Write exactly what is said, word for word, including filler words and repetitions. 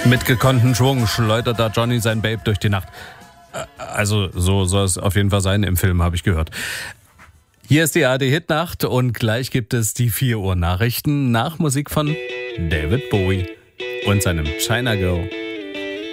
Mit gekonnten Schwung schleudert da Johnny sein Babe durch die Nacht. Also so soll es auf jeden Fall sein im Film, habe ich gehört. Hier ist die A R D-Hitnacht und gleich gibt es die vier Uhr Nachrichten nach Musik von David Bowie und seinem China Girl.